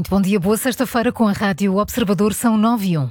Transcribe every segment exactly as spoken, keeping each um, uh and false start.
Muito bom dia, boa sexta-feira com a Rádio Observador, são nove e um.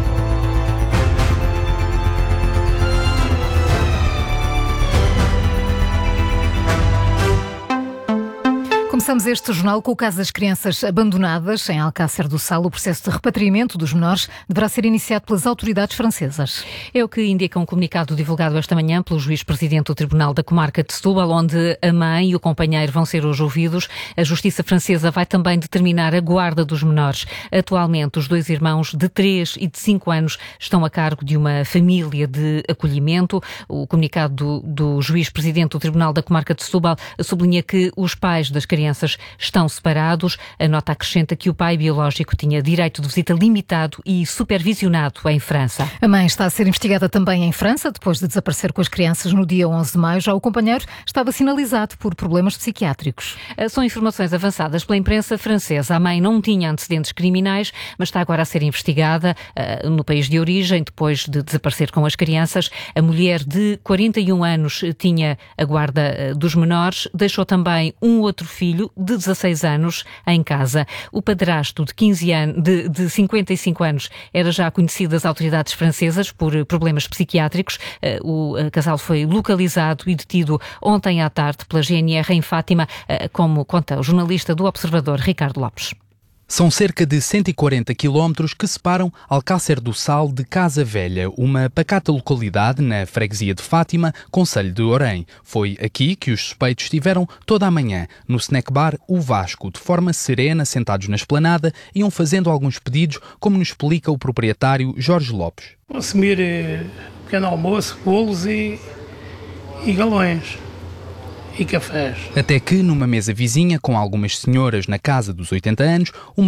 Começamos este jornal com o caso das crianças abandonadas em Alcácer do Sal. O processo de repatriamento dos menores deverá ser iniciado pelas autoridades francesas. É o que indica um comunicado divulgado esta manhã pelo juiz-presidente do Tribunal da Comarca de Setúbal, onde a mãe e o companheiro vão ser hoje ouvidos. A Justiça francesa vai também determinar a guarda dos menores. Atualmente, os dois irmãos de três e de cinco anos estão a cargo de uma família de acolhimento. O comunicado do, do juiz-presidente do Tribunal da Comarca de Setúbal sublinha que os pais das crianças estão separados. A nota acrescenta que o pai biológico tinha direito de visita limitado e supervisionado em França. A mãe está a ser investigada também em França, depois de desaparecer com as crianças no dia onze de maio. Já o companheiro estava sinalizado por problemas psiquiátricos. São informações avançadas pela imprensa francesa. A mãe não tinha antecedentes criminais, mas está agora a ser investigada uh, no país de origem, depois de desaparecer com as crianças. A mulher de quarenta e um anos tinha a guarda uh, dos menores, deixou também um outro filho de dezasseis anos em casa. O padrasto de, quinze anos, de, de cinquenta e cinco anos era já conhecido das autoridades francesas por problemas psiquiátricos. O casal foi localizado e detido ontem à tarde pela G N R em Fátima, como conta o jornalista do Observador, Ricardo Lopes. São cerca de cento e quarenta quilómetros que separam Alcácer do Sal de Casa Velha, uma pacata localidade na freguesia de Fátima, concelho de Orém. Foi aqui que os suspeitos estiveram toda a manhã, no snack bar O Vasco, de forma serena, sentados na esplanada, iam fazendo alguns pedidos, como nos explica o proprietário Jorge Lopes. Consumir eh, pequeno almoço, bolos e, e galões. E cafés. Até que, numa mesa vizinha, com algumas senhoras na casa dos oitenta anos, uma